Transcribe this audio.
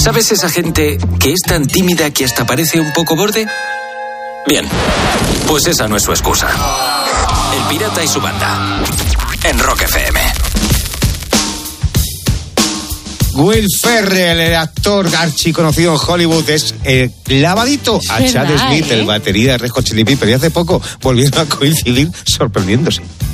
¿Sabes esa gente que es tan tímida que hasta parece un poco borde? Bien, pues esa no es su excusa. El Pirata y su banda, en Rock FM. Will Ferrell, el actor archiconocido en Hollywood, es clavadito a Chad Smith, el batería de Red Hot Chili Peppers, y hace poco volvieron a coincidir sorprendiéndose.